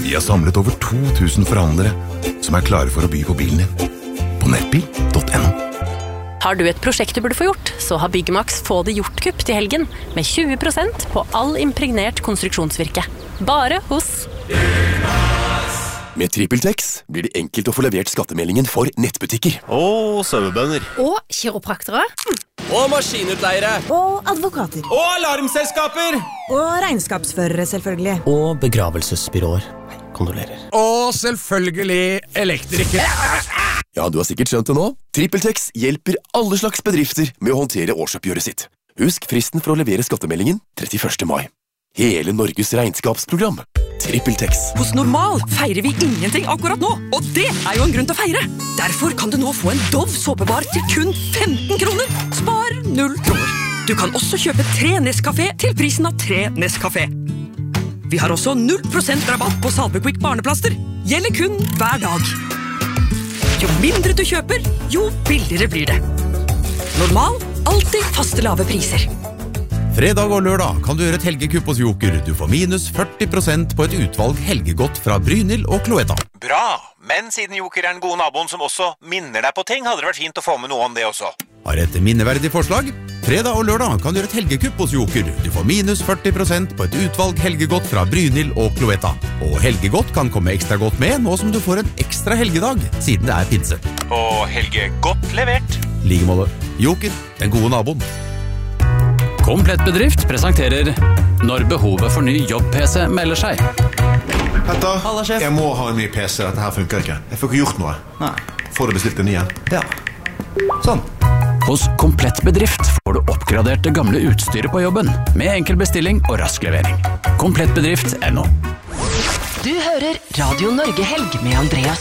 Vi har samlet over 2000 forhandlere som klare for å by på bilen din. På nettbil.no. Har du et prosjekt du burde få gjort, så har Byggmax Få det gjort-kupp til helgen, med 20% på all impregnert konstruksjonsvirke. Bare hos Byggmax. Med TrippelTex blir det enkelt å få levert skattemeldingen for nettbutikker. Og sauebønder. Og kiropraktere. Og maskinutleiere. Og advokater. Og alarmselskaper. Og regnskapsførere, selvfølgelig. Og begravelsesbyråer. Kondolerer. Og selvfølgelig elektrikere. Ja, du har sikkert skjønt det nå. TrippelTex hjelper alle slags bedrifter med å håndtere årsoppgjøret sitt. Husk fristen for å levere skattemeldingen 31. mai. Hele Norges regnskapsprogram. TrippelTex. Hos Normal feirer vi ingenting akkurat nå, og det jo en grunn til å feire. Derfor kan du nå få en Dove såpebar til kun 15 kroner. Spar 0 kroner. Du kan også kjøpe 3 Nescafé til prisen av 3 Nescafé. Vi har også 0% rabatt på Salvequick barneplaster. Gjelder kun hver dag. Jo mindre du kjøper, jo billigere blir det. Normal, alltid faste lave priser. Fredag og lørdag kan du gjøre et helgekupp hos Joker. Du får minus 40% på et utvalg helgegodt fra Brynhild og Cloetta. Bra, men siden Joker den gode naboen som også minner deg på ting, hadde det vært fint å få med noe om det også. Har et minneverdig forslag? Fredag og lørdag kan du gjøre et helgekupp hos Joker. Du får minus 40% på et utvalg helgegodt fra Brynhild og Cloetta. Og helgegodt kan komme ekstra godt med, nå som du får en ekstra helgedag, siden det pinse. Og helgegodt levert. Like måte. Joker, den gode naboen. Komplett bedrift presenterer Når behovet for ny jobb-PC melder seg. Petter, jeg må ha en ny PC. Dette her funker ikke. Jeg får ikke gjort noe. Nei. Får du bestilt en ny en? Ja. Sånn. Hos Komplett bedrift får du oppgradert det gamle utstyret på jobben, med enkel bestilling og rask levering. Komplettbedrift.no. Du hører Radio Norge Helg med Andreas